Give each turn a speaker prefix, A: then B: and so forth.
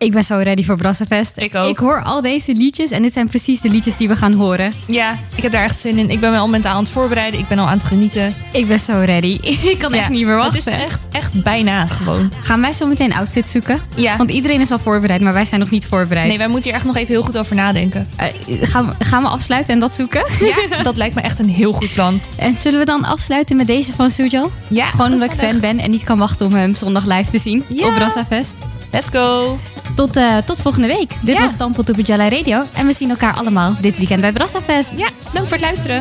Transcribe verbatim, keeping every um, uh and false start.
A: Ik ben zo ready voor Brassafest.
B: Ik ook.
A: Ik hoor al deze liedjes en dit zijn precies de liedjes die we gaan horen.
B: Ja, ik heb daar echt zin in. Ik ben me al mentaal aan het voorbereiden. Ik ben al aan het genieten.
A: Ik ben zo ready. Ik kan
B: Ja,
A: echt niet meer wachten.
B: Het is echt, echt bijna gewoon.
A: Gaan wij zo meteen outfits zoeken?
B: Ja.
A: Want iedereen is al voorbereid, maar wij zijn nog niet voorbereid.
B: Nee, wij moeten hier echt nog even heel goed over nadenken.
A: Uh, gaan, we, gaan we afsluiten en dat zoeken?
B: Ja, dat lijkt me echt een heel goed plan.
A: En zullen we dan afsluiten met deze van Sujal?
B: Ja,
A: Gewoon omdat ik
B: gezellig.
A: fan ben en niet kan wachten om hem zondag live te zien
B: Ja.
A: op Brassafest.
B: Let's go.
A: Tot, uh, tot volgende week. Dit
B: Ja.
A: was Stamppot op Jalai Radio. En we zien elkaar allemaal dit weekend bij Brassafest.
B: Ja, dank voor het luisteren.